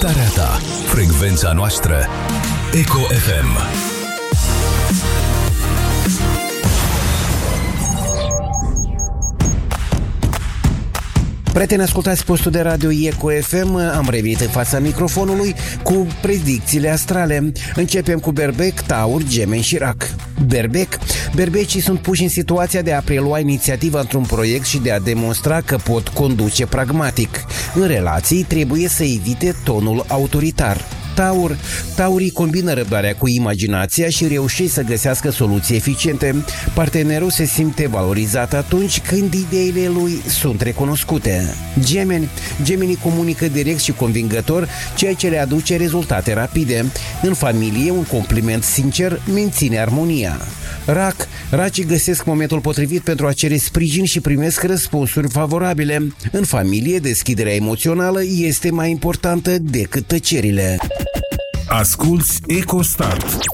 starea ta, frecvența noastră. Eco FM. Prieteni, ascultați postul de radio Eco FM. Am revenit în fața microfonului cu predicțiile astrale. Începem cu Berbec, Taur, Gemeni și Rac. Berbecii sunt puși în situația de a prelua inițiativa într-un proiect și de a demonstra că pot conduce pragmatic. În relații trebuie să evite tonul autoritar. Taurii combină răbdarea cu imaginația și reușesc să găsească soluții eficiente. Partenerul se simte valorizat atunci când ideile lui sunt recunoscute. Gemenii comunică direct și convingător, ceea ce le aduce rezultate rapide. În familie, un compliment sincer menține armonia. Racii găsesc momentul potrivit pentru a cere sprijin și primesc răspunsuri favorabile. În familie, deschiderea emoțională este mai importantă decât tăcerile. Asculți EcoStart.